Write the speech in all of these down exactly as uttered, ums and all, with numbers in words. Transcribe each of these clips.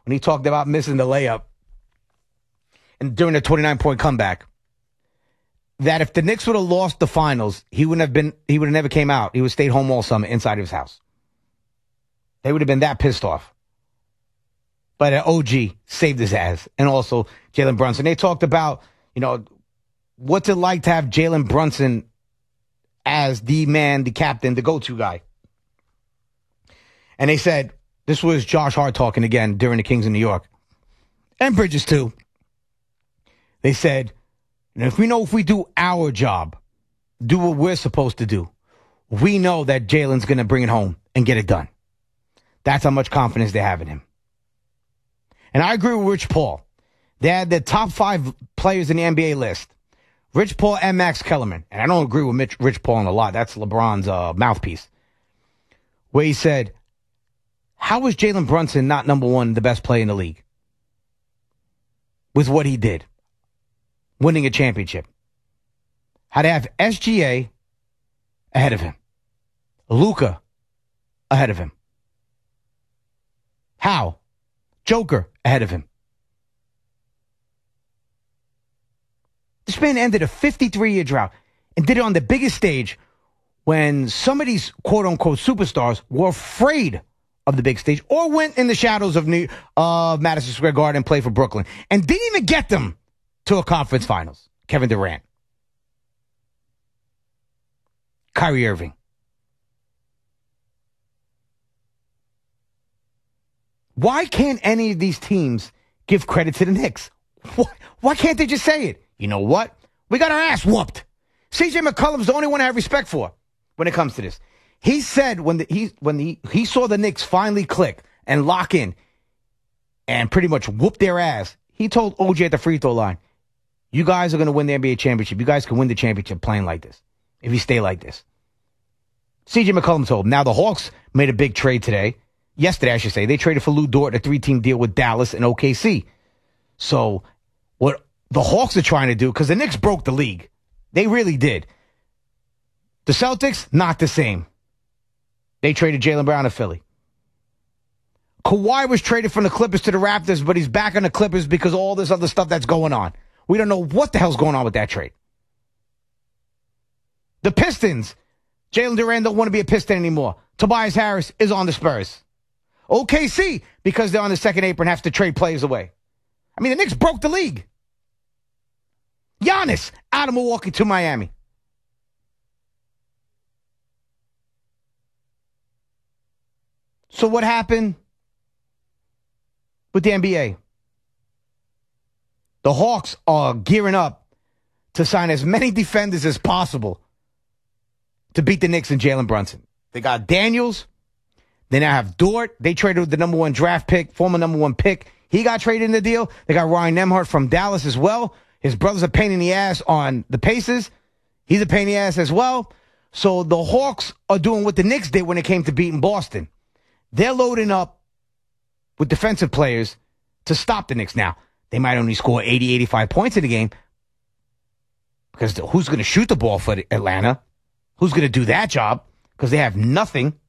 when he talked about missing the layup and during the twenty-nine point comeback, that if the Knicks would have lost the finals, he wouldn't have been, he would have never came out. He would have stayed home all summer inside of his house. They would have been that pissed off. But uh, O G saved his ass. And also Jalen Brunson. They talked about, you know, what's it like to have Jalen Brunson as the man, the captain, the go-to guy. And they said, this was Josh Hart talking again during the Kings of New York. And Bridges too. They said, if we know if we do our job, do what we're supposed to do, we know that Jalen's going to bring it home and get it done. That's how much confidence they have in him. And I agree with Rich Paul. They had the top five players in the N B A list. Rich Paul and Max Kellerman. And I don't agree with Mitch, Rich Paul on a lot. That's LeBron's uh, mouthpiece. Where he said, how was Jalen Brunson not number one, the best player in the league? With what he did. Winning a championship. How to have S G A ahead of him. Luka ahead of him. How? Joker ahead of him. This man ended a fifty-three year drought and did it on the biggest stage when some of these quote-unquote superstars were afraid of the big stage or went in the shadows of New uh, Madison Square Garden and played for Brooklyn and didn't even get them to a conference finals. Kevin Durant. Kyrie Irving. Why can't any of these teams give credit to the Knicks? Why, why can't they just say it? You know what? We got our ass whooped. C J McCollum's the only one I have respect for when it comes to this. He said when the, he when the, he saw the Knicks finally click and lock in and pretty much whoop their ass, he told O J at the free throw line, you guys are going to win the N B A championship. You guys can win the championship playing like this if you stay like this. C J McCollum told him. Now the Hawks made a big trade today. Yesterday, I should say. They traded for Lou Dort, a three-team deal with Dallas and O K C. So what the Hawks are trying to do, because the Knicks broke the league. They really did. The Celtics, not the same. They traded Jaylen Brown to Philly. Kawhi was traded from the Clippers to the Raptors, but he's back on the Clippers because of all this other stuff that's going on. We don't know what the hell's going on with that trade. The Pistons, Jalen Duran don't want to be a Piston anymore. Tobias Harris is on the Spurs. O K C, because they're on the second apron, have to trade players away. I mean, the Knicks broke the league. Giannis out of Milwaukee to Miami. So what happened with the N B A? The Hawks are gearing up to sign as many defenders as possible to beat the Knicks and Jalen Brunson. They got Daniels. They now have Dort. They traded the number one draft pick, former number one pick. He got traded in the deal. They got Ryan Nembhard from Dallas as well. His brother's a pain in the ass on the Pacers. He's a pain in the ass as well. So the Hawks are doing what the Knicks did when it came to beating Boston. They're loading up with defensive players to stop the Knicks. Now, they might only score eighty, eighty-five points in the game because who's going to shoot the ball for Atlanta? Who's going to do that job? Because they have nothing.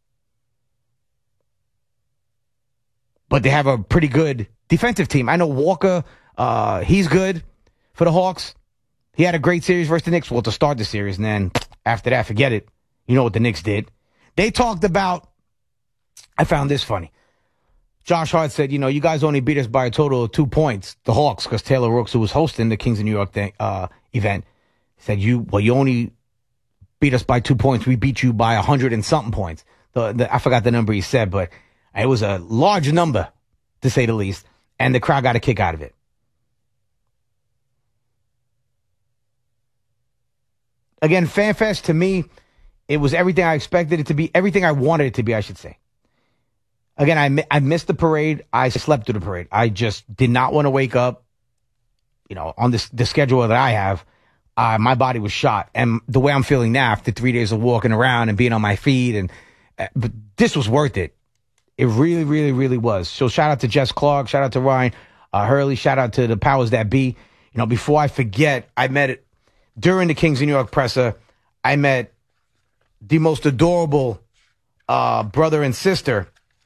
But they have a pretty good defensive team. I know Walker, uh, he's good for the Hawks. He had a great series versus the Knicks. Well, to start the series, and then after that, forget it. You know what the Knicks did. They talked about, I found this funny. Josh Hart said, you know, you guys only beat us by a total of two points, the Hawks, because Taylor Rooks, who was hosting the Kings of New York thing, uh, event, said, you, well, you only beat us by two points. We beat you by a hundred and something points. The, the, I forgot the number he said, but it was a large number, to say the least, and the crowd got a kick out of it. Again, FanFest, to me, it was everything I expected it to be, everything I wanted it to be, I should say. Again, I, I missed the parade. I slept through the parade. I just did not want to wake up, you know, on this, the schedule that I have. Uh, my body was shot. And the way I'm feeling now, after three days of walking around and being on my feet, and uh, but this was worth it. It really, really, really was. So shout out to Jess Clark. Shout out to Ryan uh, Hurley. Shout out to the powers that be. You know, before I forget, I met it during the Kings of New York presser. I met the most adorable uh, brother and sister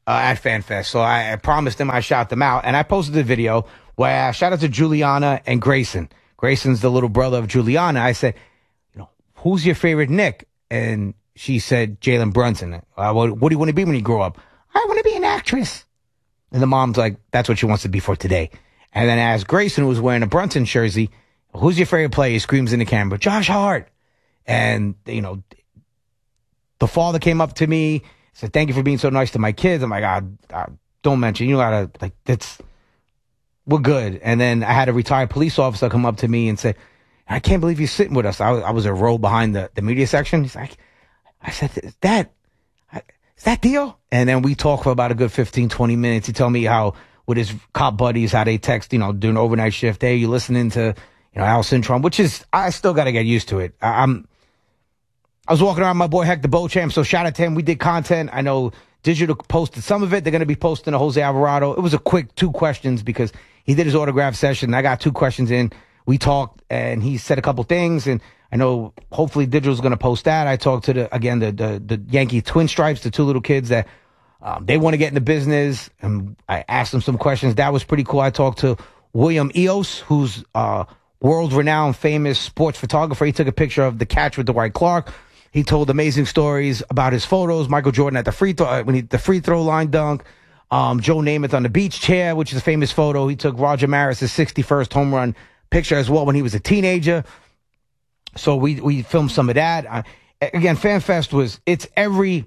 uh, at FanFest. So I, I promised them I shout them out. And I posted a video where I shout out to Juliana and Grayson. Grayson's the little brother of Juliana. I said, you know, who's your favorite Knick? And she said, Jalen Brunson. Uh, what, what do you want to be when you grow up? I want to be an actress. And the mom's like, that's what she wants to be for today. And then I asked Grayson, who was wearing a Brunson jersey, who's your favorite player? He screams in the camera, Josh Hart. And, you know, the father came up to me, said, thank you for being so nice to my kids. I'm like, ah, ah, don't mention, you gotta, like, that's, we're good. And then I had a retired police officer come up to me and say, I can't believe you're sitting with us. I was, I was a row behind the, the media section. He's like, I said, is that, is that deal? And then we talked for about a good fifteen, twenty minutes. He told me how, with his cop buddies, how they text, you know, doing overnight shift. Hey, you listening to, you know, Al Cintron, which is, I still got to get used to it. I, I'm, I was walking around with my boy Hector Beauchamp, so shout out to him. We did content. I know Digital posted some of it. They're going to be posting a Jose Alvarado. It was a quick two questions because he did his autograph session. I got two questions in. We talked, and he said a couple things, and I know hopefully Digital's going to post that. I talked to, the again, the, the, the Yankee Twin Stripes, the two little kids that um, they want to get in the business, and I asked them some questions. That was pretty cool. I talked to William Eos, who's uh world-renowned, famous sports photographer. He took a picture of the catch with Dwight Clark. He told amazing stories about his photos. Michael Jordan at the free throw, when he, the free throw line dunk. Um, Joe Namath on the beach chair, which is a famous photo. He took Roger Maris' sixty-first home run picture as well when he was a teenager. So we we filmed some of that. Uh, again, FanFest was, it's every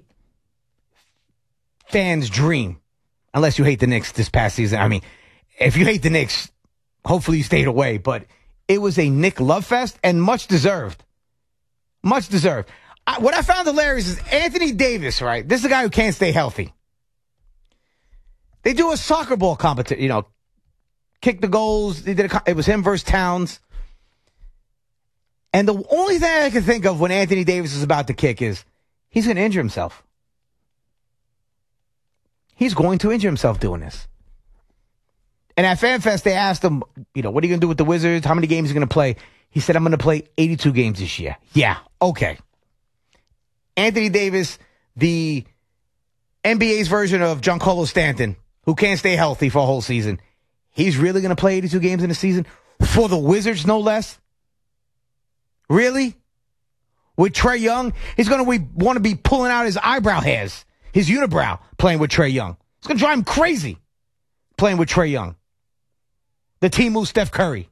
fan's dream, unless you hate the Knicks this past season. I mean, if you hate the Knicks, hopefully you stayed away. But it was a Knick love fest, and much deserved. Much deserved. I, what I found hilarious is Anthony Davis, right? This is a guy who can't stay healthy. They do a soccer ball competition, you know, kick the goals. They did a, it was him versus Towns. And the only thing I can think of when Anthony Davis is about to kick is he's going to injure himself. He's going to injure himself doing this. And at FanFest, they asked him, you know, what are you going to do with the Wizards? How many games are you going to play? He said, I'm going to play eighty-two games this year. Yeah, okay. Anthony Davis, the N B A's version of Giancarlo Stanton, who can't stay healthy for a whole season. He's really going to play eighty-two games in a season? For the Wizards, no less? Really? With Trae Young? He's going to want to be pulling out his eyebrow hairs, his unibrow, playing with Trae Young. It's going to drive him crazy playing with Trae Young. The team moves Steph Curry.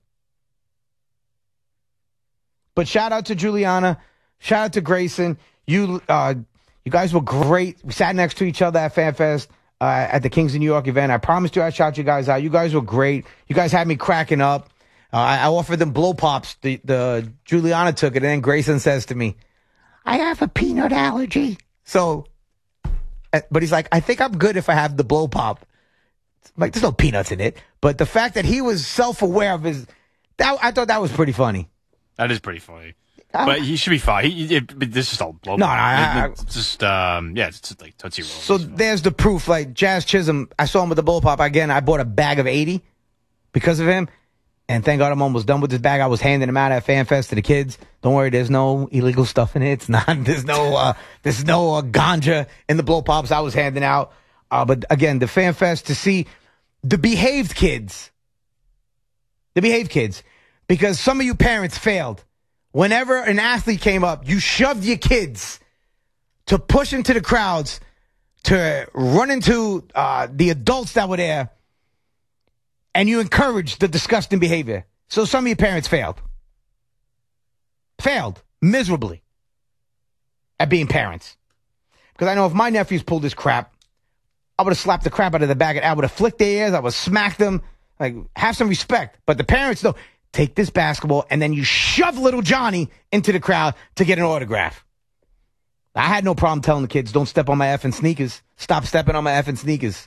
But shout out to Juliana. Shout out to Grayson. You uh, you guys were great. We sat next to each other at FanFest uh, at the Kings of New York event. I promised you I'd shout you guys out. You guys were great. You guys had me cracking up. Uh, I, I offered them blow pops. The, the Juliana took it, and then Grayson says to me, I have a peanut allergy. So, uh, but he's like, I think I'm good if I have the blow pop. Like, there's no peanuts in it. But the fact that he was self-aware of his, that, I thought that was pretty funny. That is pretty funny. Uh, but he should be fine. He, it, it, this is all blow. No, no, I, it, it's just, um, yeah, it's just like Tootsie Roll. So there's the proof. Like, Jazz Chisholm, I saw him with the blow pop. Again, I bought a bag of eighty because of him. And thank God I'm almost done with this bag. I was handing them out at FanFest to the kids. Don't worry, there's no illegal stuff in it. It's not, there's no, uh, there's no uh, ganja in the blow pops I was handing out. Uh, but again, the FanFest, to see the behaved kids, the behaved kids, because some of you parents failed. Whenever an athlete came up, you shoved your kids to push into the crowds, to run into uh, the adults that were there, and you encouraged the disgusting behavior. So some of your parents failed. Failed miserably at being parents. Because I know if my nephews pulled this crap, I would have slapped the crap out of the bag. I would have flicked their ears. I would have smacked them. Like, have some respect. But the parents, though, take this basketball, and then you shove little Johnny into the crowd to get an autograph. I had no problem telling the kids, don't step on my effing sneakers. Stop stepping on my effing sneakers.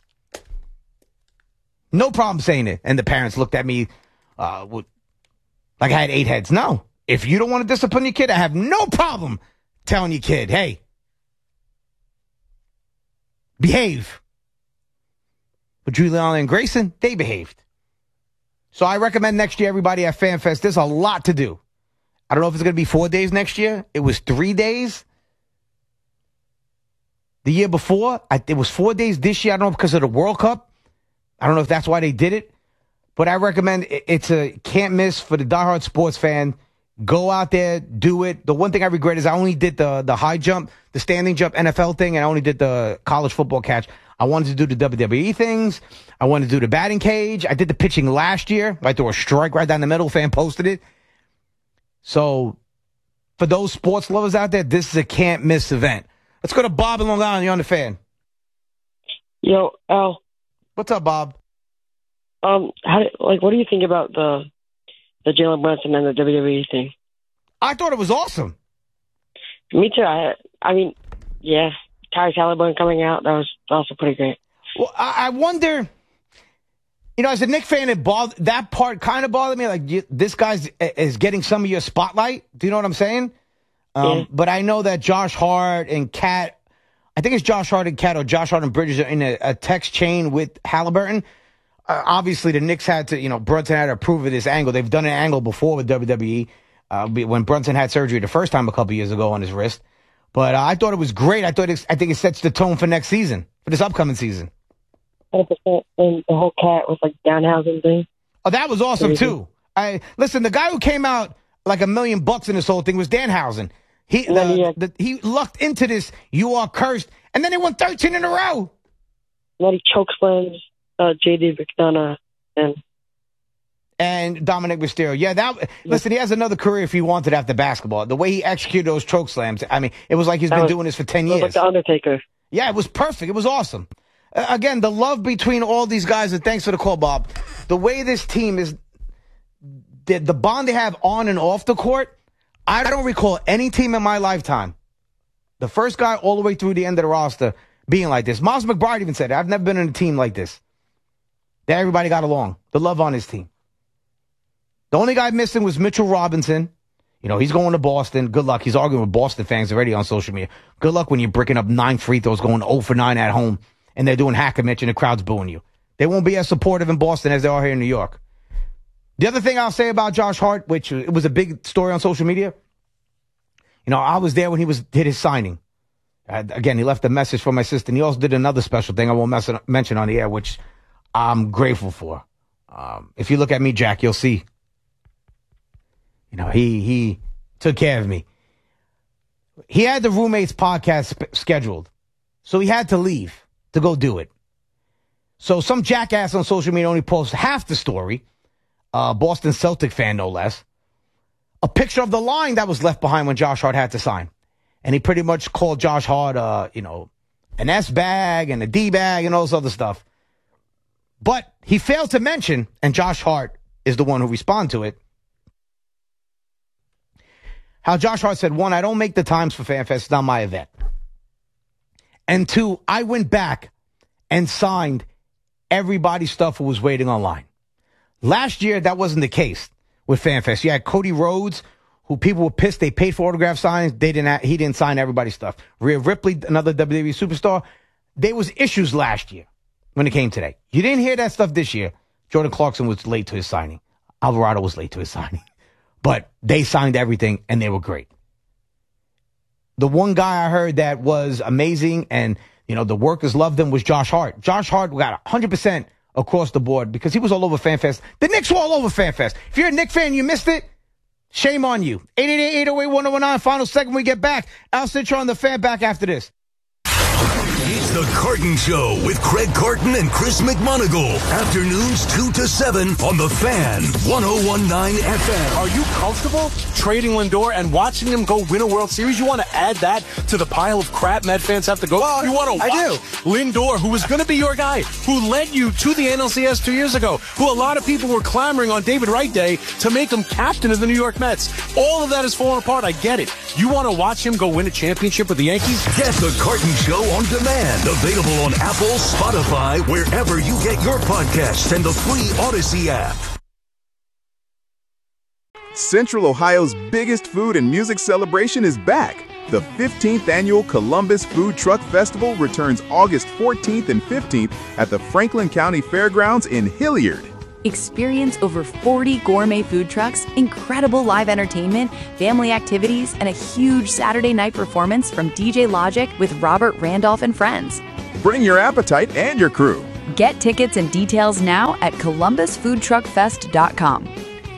No problem saying it. And the parents looked at me uh, with, like I had eight heads. No. If you don't want to discipline your kid, I have no problem telling your kid, hey, behave. But Juliana and Grayson, they behaved. So I recommend next year, everybody at FanFest, there's a lot to do. I don't know if it's going to be four days next year. It was three days. the year before. I, it was four days this year. I don't know because of the World Cup. I don't know if that's why they did it. But I recommend it, it's a can't miss for the diehard sports fan. Go out there, do it. The one thing I regret is I only did the the high jump, the standing jump N F L thing, and I only did the college football catch. I wanted to do the W W E things. I wanted to do the batting cage. I did the pitching last year. I threw a strike right down the middle. Fan posted it. So for those sports lovers out there, this is a can't miss event. Let's go to Bob in Long Island. You're on the Fan. Yo, Al. What's up, Bob? Um, how do, like, what do you think about the the Jalen Brunson and the W W E thing? I thought it was awesome. Me too. I, I mean, yeah, Tyrese Halliburton coming out, that was also pretty great. Well, I, I wonder, you know, as a Knick fan, it bothered, that part kind of bothered me. Like, you, this guy's is getting some of your spotlight. Do you know what I'm saying? Um, yeah. But I know that Josh Hart and Cat, I think it's Josh Hart and Cat or Josh Hart and Bridges are in a, a text chain with Halliburton. Uh, obviously, the Knicks had to, you know, Brunson had to approve of this angle. They've done an angle before with W W E uh, when Brunson had surgery the first time a couple years ago on his wrist. But uh, I thought it was great. I thought it, I think it sets the tone for next season, for this upcoming season. one hundred percent. And the whole Cat was like Danhausen thing. Oh, that was awesome too. I listen. The guy who came out like a million bucks in this whole thing was Danhausen. He uh, he, had, the, he lucked into this. You are cursed, and then they won thirteen in a row. And then he choke slams uh, J D McDonough and and Dominic Mysterio. Yeah, that. Listen, he has another career if he wanted after basketball. The way he executed those choke slams, I mean, it was like he's been was, doing this for ten it years. was like the Undertaker. Yeah, it was perfect. It was awesome. Uh, again, the love between all these guys, and thanks for the call, Bob. The way this team is, the, the bond they have on and off the court, I don't recall any team in my lifetime, the first guy all the way through the end of the roster, being like this. Miles McBride even said it. I've never been in a team like this. That everybody got along. The love on his team. The only guy missing was Mitchell Robinson. You know, he's going to Boston. Good luck. He's arguing with Boston fans already on social media. Good luck when you're breaking up nine free throws, going zero for nine at home, and they're doing hack-a-mitch and the crowd's booing you. They won't be as supportive in Boston as they are here in New York. The other thing I'll say about Josh Hart, which it was a big story on social media, you know, I was there when he was did his signing. Uh, again, he left a message for my sister, and he also did another special thing I won't mess, mention on the air, which I'm grateful for. Um, if you look at me, Jack, you'll see. You know, he he took care of me. He had the Roommates podcast sp- scheduled, so he had to leave to go do it. So some jackass on social media only posted half the story, uh, Boston Celtic fan no less, a picture of the line that was left behind when Josh Hart had to sign. And he pretty much called Josh Hart, uh, you know, an S-bag and a D-bag and all this other stuff. But he failed to mention, and Josh Hart is the one who responded to it, how Josh Hart said, one, I don't make the times for FanFest. It's not my event. And two, I went back and signed everybody's stuff who was waiting online. Last year, that wasn't the case with FanFest. You had Cody Rhodes, who people were pissed. They paid for autograph signs. They didn't. Have, he didn't sign everybody's stuff. Rhea Ripley, another W W E superstar. There was issues last year when it came today. You didn't hear that stuff this year. Jordan Clarkson was late to his signing. Alvarado was late to his signing. But they signed everything, and they were great. The one guy I heard that was amazing, and, you know, the workers loved him, was Josh Hart. Josh Hart got one hundred percent across the board because he was all over FanFest. The Knicks were all over FanFest. If you're a Knicks fan, you missed it, shame on you. eight eight eight, eight oh eight, one oh one nine, final segment we get back. Al Citron on the Fan back after this. It's the Carton Show with Craig Carton and Chris McMonagle. Afternoons two to seven on the Fan, one oh one point nine F M. Are you comfortable trading Lindor and watching him go win a World Series? You want to add that to the pile of crap Met fans have to go? Well, you want to watch I do. Lindor, who was going to be your guy, who led you to the N L C S two years ago, who a lot of people were clamoring on David Wright Day to make him captain of the New York Mets. All of that is falling apart. I get it. You want to watch him go win a championship with the Yankees? Get the Carton Show on demand. Available on Apple, Spotify, wherever you get your podcasts, and the free Odyssey app. Central Ohio's biggest food and music celebration is back. The fifteenth Annual Columbus Food Truck Festival returns August fourteenth and fifteenth at the Franklin County Fairgrounds in Hilliard. Experience over forty gourmet food trucks, incredible live entertainment, family activities, and a huge Saturday night performance from D J Logic with Robert Randolph and friends. Bring your appetite and your crew. Get tickets and details now at columbus food truck fest dot com.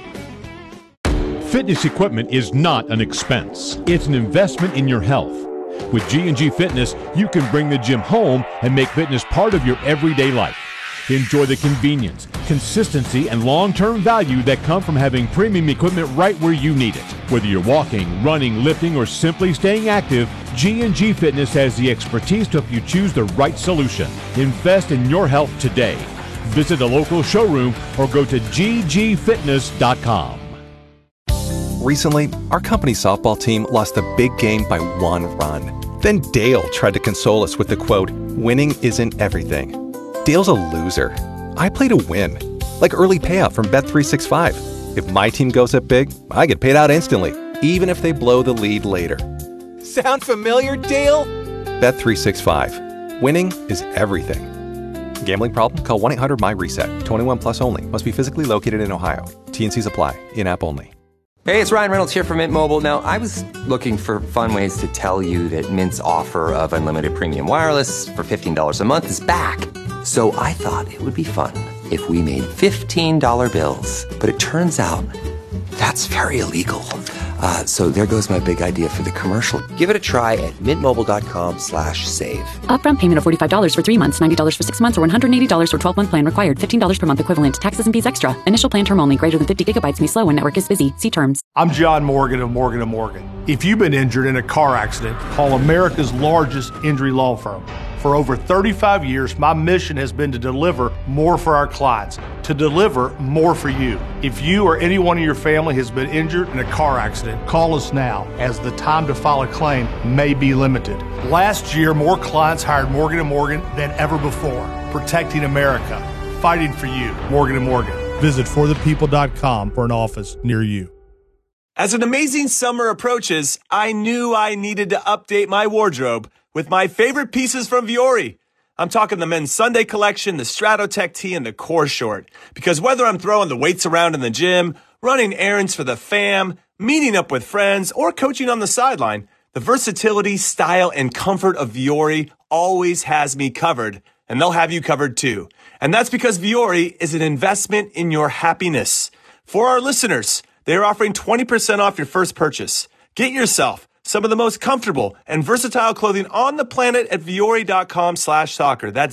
Fitness equipment is not an expense. It's an investment in your health. With G and G Fitness, you can bring the gym home and make fitness part of your everyday life. Enjoy the convenience, consistency, and long-term value that come from having premium equipment right where you need it. Whether you're walking, running, lifting, or simply staying active, G and G Fitness has the expertise to help you choose the right solution. Invest in your health today. Visit a local showroom or go to g g fitness dot com. Recently, our company's softball team lost the big game by one run. Then Dale tried to console us with the quote, "Winning isn't everything." Dale's a loser. I play to win. Like early payout from Bet three sixty-five. If my team goes up big, I get paid out instantly, even if they blow the lead later. Sound familiar, Dale? Bet three sixty-five. Winning is everything. Gambling problem? Call one eight hundred my reset. twenty-one plus only. Must be physically located in Ohio. T N Cs apply. In-app only. Hey, it's Ryan Reynolds here from Mint Mobile. Now, I was looking for fun ways to tell you that Mint's offer of unlimited premium wireless for fifteen dollars a month is back. So I thought it would be fun if we made fifteen dollar bills. But it turns out that's very illegal. Uh, so there goes my big idea for the commercial. Give it a try at mintmobile.com slash save. Upfront payment of forty-five dollars for three months, ninety dollars for six months, or one hundred eighty dollars for twelve-month plan required. fifteen dollars per month equivalent. Taxes and fees extra. Initial plan term only. Greater than fifty gigabytes may slow when network is busy. See terms. I'm John Morgan of Morgan and Morgan. If you've been injured in a car accident, call America's largest injury law firm. For over thirty-five years, my mission has been to deliver more for our clients, to deliver more for you. If you or anyone in your family has been injured in a car accident, call us now, as the time to file a claim may be limited. Last year, more clients hired Morgan and Morgan than ever before, protecting America, fighting for you. Morgan and Morgan. Visit for the people dot com for an office near you. As an amazing summer approaches, I knew I needed to update my wardrobe with my favorite pieces from Vuori. I'm talking the men's Sunday collection, the Stratotech tee, and the core short. Because whether I'm throwing the weights around in the gym, running errands for the fam, meeting up with friends, or coaching on the sideline, the versatility, style, and comfort of Vuori always has me covered, and they'll have you covered too. And that's because Vuori is an investment in your happiness. For our listeners, they are offering twenty percent off your first purchase. Get yourself some of the most comfortable and versatile clothing on the planet at Vuori.com slash soccer. That's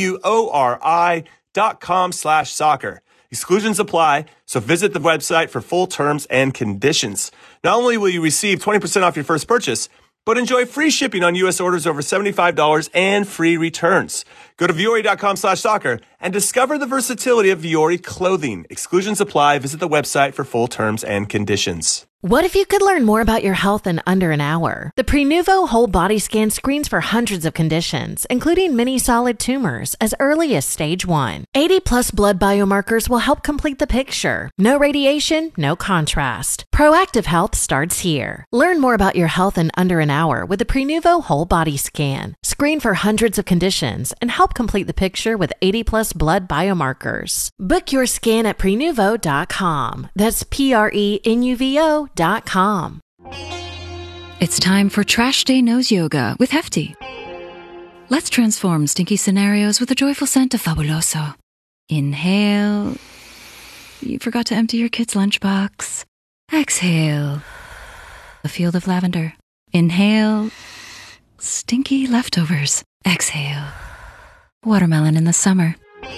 V-U-O-R-I dot com slash soccer. Exclusions apply, so visit the website for full terms and conditions. Not only will you receive twenty percent off your first purchase, but enjoy free shipping on U S orders over seventy-five dollars and free returns. Go to Vuori.com slash soccer and discover the versatility of Vuori clothing. Exclusions apply. Visit the website for full terms and conditions. What if you could learn more about your health in under an hour? The Prenuvo Whole Body Scan screens for hundreds of conditions, including many solid tumors, as early as stage one. eighty plus blood biomarkers will help complete the picture. No radiation, no contrast. Proactive health starts here. Learn more about your health in under an hour with the Prenuvo Whole Body Scan. Screen for hundreds of conditions and help complete the picture with eighty plus blood biomarkers. Book your scan at prenuvo dot com. That's P R E N U V O dot com. It's time for Trash Day Nose Yoga with Hefty. Let's transform stinky scenarios with a joyful scent of Fabuloso. Inhale. You forgot to empty your kid's lunchbox. Exhale. A field of lavender. Inhale. Stinky leftovers. Exhale. Watermelon in the summer.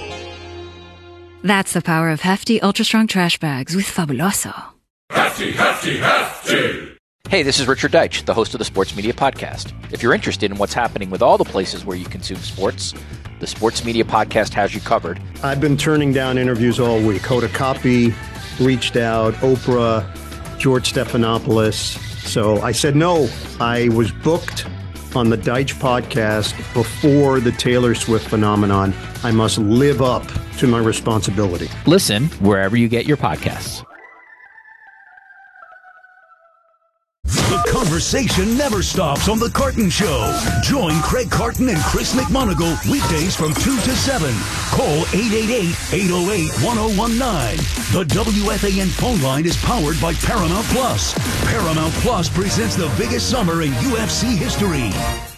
That's the power of Hefty Ultra Strong Trash Bags with Fabuloso. Hefty, hefty, hefty! Hey, this is Richard Deitch, the host of the Sports Media Podcast. If you're interested in what's happening with all the places where you consume sports, the Sports Media Podcast has you covered. I've been turning down interviews all week. Hoda Kotb reached out, Oprah, George Stephanopoulos. So I said no. I was booked on the Deitch podcast before the Taylor Swift phenomenon. I must live up to my responsibility. Listen wherever you get your podcasts. The conversation never stops on The Carton Show. Join Craig Carton and Chris McMonagle weekdays from two to seven. Call eight eight eight, eight oh eight, one oh one nine. The W F A N phone line is powered by Paramount Plus. Paramount Plus presents the biggest summer in U F C history.